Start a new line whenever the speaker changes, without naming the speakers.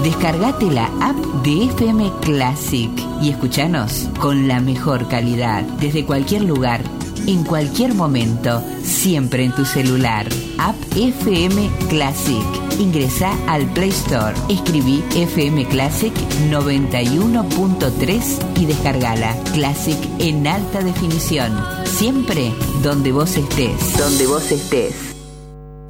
Descargate la app de FM Classic y escuchanos con la mejor calidad, desde cualquier lugar, en cualquier momento, siempre en tu celular. App FM Classic. Ingresá al Play Store, escribí FM Classic 91.3 y descargala. Classic en alta definición. Siempre donde vos estés. Donde vos estés.